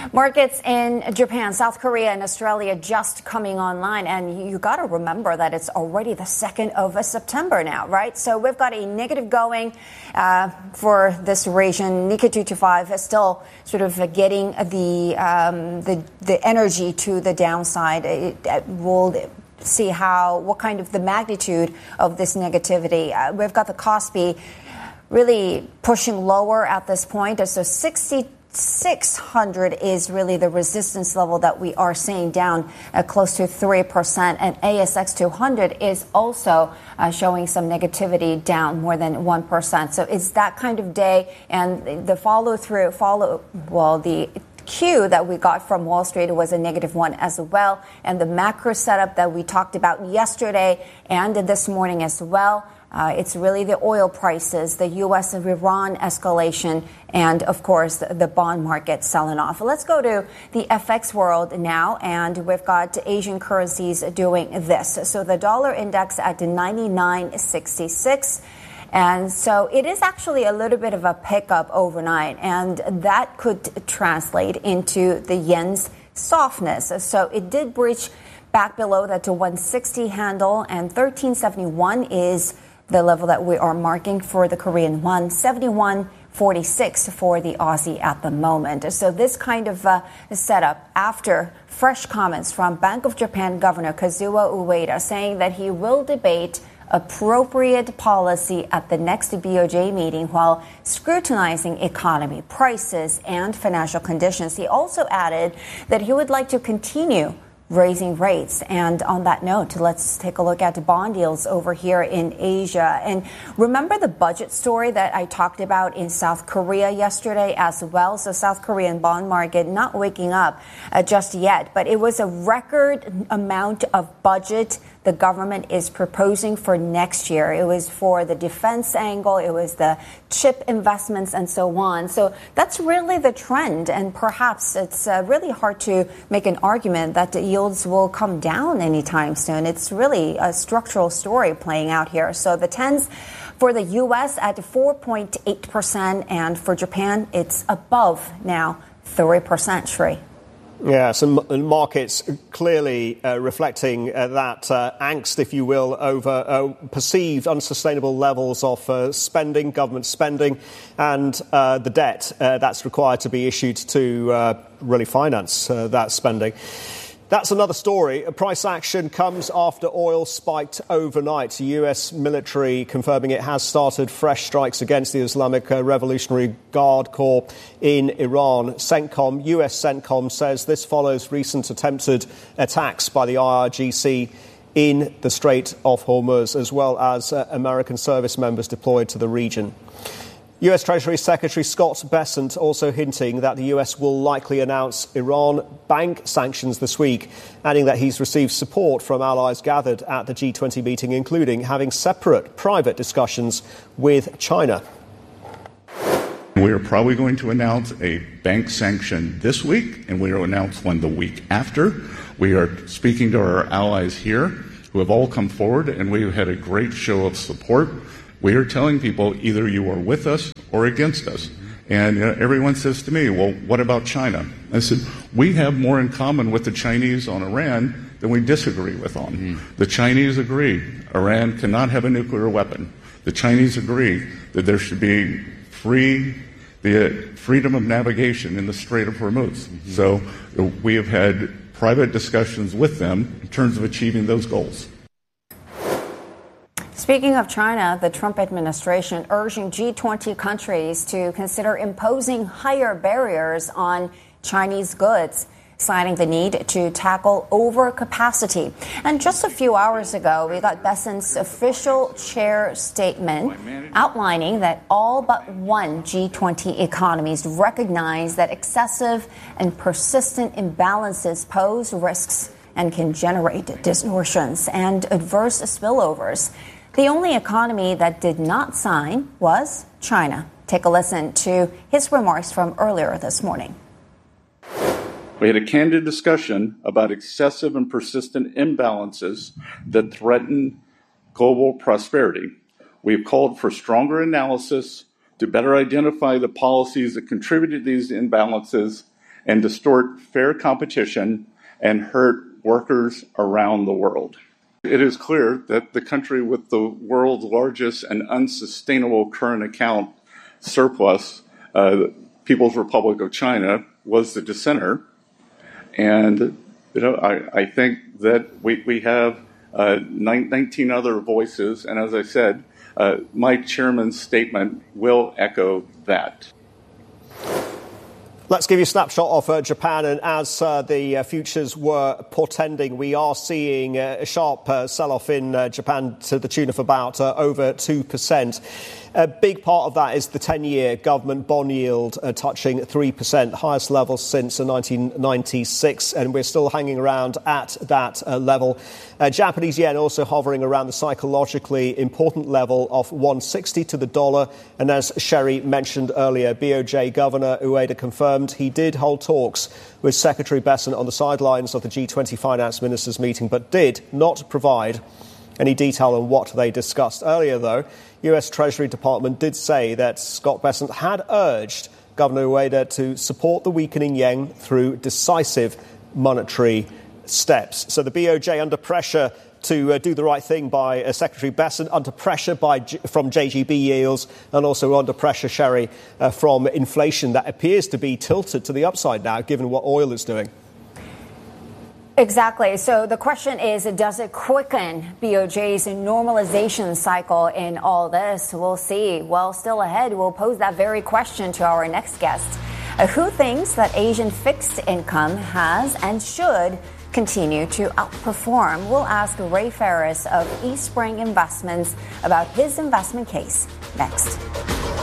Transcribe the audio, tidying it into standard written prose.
Markets in Japan, South Korea, and Australia just coming online. And you got to remember that it's already the 2nd of September now, right? So we've got a negative going for this region. Nikkei 225 is still sort of getting the energy to the downside. We'll see what kind of the magnitude of this negativity. We've got the Kospi really pushing lower at this point. So 6,600 is really the resistance level that we are seeing down close to 3%. And ASX 200 is also showing some negativity down more than 1%. So it's that kind of day. And the the Q that we got from Wall Street was a -1 as well. And the macro setup that we talked about yesterday and this morning as well. It's really the oil prices, the U.S. and Iran escalation, and, of course, the bond market selling off. Let's go to the FX world now, and we've got Asian currencies doing this. So the dollar index at 99.66. And so it is actually a little bit of a pickup overnight, and that could translate into the yen's softness. So it did breach back below that to 160 handle, and 1371 is the level that we are marking for the Korean won, 71.46 for the Aussie at the moment. So this kind of setup after fresh comments from Bank of Japan Governor Kazuo Ueda saying that he will debate appropriate policy at the next BOJ meeting while scrutinizing economy, prices, and financial conditions. He also added that he would like to continue raising rates. And on that note, let's take a look at the bond yields over here in Asia. And remember the budget story that I talked about in South Korea yesterday as well? So South Korean bond market not waking up just yet, but it was a record amount of budget the government is proposing for next year. It was for the defense angle, it was the chip investments and so on. So that's really the trend, and perhaps it's really hard to make an argument that the yields will come down anytime soon. It's really a structural story playing out here. So the 10s for the U.S. at 4.8%, and for Japan, it's above now 3%, Shri. Yeah, some markets clearly reflecting that angst, if you will, over perceived unsustainable levels of spending, government spending, and the debt that's required to be issued to really finance that spending. That's another story. Price action comes after oil spiked overnight. U.S. military confirming it has started fresh strikes against the Islamic Revolutionary Guard Corps in Iran. CENTCOM, U.S. CENTCOM says this follows recent attempted attacks by the IRGC in the Strait of Hormuz, as well as American service members deployed to the region. U.S. Treasury Secretary Scott Bessent also hinting that the U.S. will likely announce Iran bank sanctions this week, adding that he's received support from allies gathered at the G20 meeting, including having separate private discussions with China. We are probably going to announce a bank sanction this week, and we will announce one the week after. We are speaking to our allies here who have all come forward, and we have had a great show of support. We are telling people either you are with us or against us. And everyone says to me, well, what about China? I said, we have more in common with the Chinese on Iran than we disagree with on. The Chinese agree Iran cannot have a nuclear weapon. The Chinese agree that there should be the freedom of navigation in the Strait of Hormuz. So we have had private discussions with them in terms of achieving those goals. Speaking of China, the Trump administration urging G20 countries to consider imposing higher barriers on Chinese goods, citing the need to tackle overcapacity. And just a few hours ago, we got Bessent's official chair statement outlining that all but one G20 economies recognize that excessive and persistent imbalances pose risks and can generate distortions and adverse spillovers. The only economy that did not sign was China. Take a listen to his remarks from earlier this morning. We had a candid discussion about excessive and persistent imbalances that threaten global prosperity. We've called for stronger analysis to better identify the policies that contribute to these imbalances and distort fair competition and hurt workers around the world. It is clear that the country with the world's largest and unsustainable current account surplus, People's Republic of China, was the dissenter. And I think that we have 19 other voices, and as I said, my chairman's statement will echo that. Let's give you a snapshot of Japan, and as the futures were portending, we are seeing a sharp sell-off in Japan to the tune of about over 2%. A big part of that is the 10-year government bond yield touching 3%, highest level since 1996, and we're still hanging around at that level. Japanese yen also hovering around the psychologically important level of 160 to the dollar. And as Sherry mentioned earlier, BOJ Governor Ueda confirmed he did hold talks with Secretary Bessent on the sidelines of the G20 finance ministers meeting, but did not provide any detail on what they discussed. Earlier, though, US Treasury Department did say that Scott Bessent had urged Governor Ueda to support the weakening yen through decisive monetary steps. So the BOJ under pressure to do the right thing by Secretary Bessent, under pressure from JGB yields, and also under pressure, Sherry, from inflation that appears to be tilted to the upside now, given what oil is doing. Exactly. So the question is, does it quicken BOJ's normalization cycle in all this? We'll see. Well, still ahead, we'll pose that very question to our next guest. Who thinks that Asian fixed income has and should continue to outperform? We'll ask Ray Ferris of Eastspring Investments about his investment case next.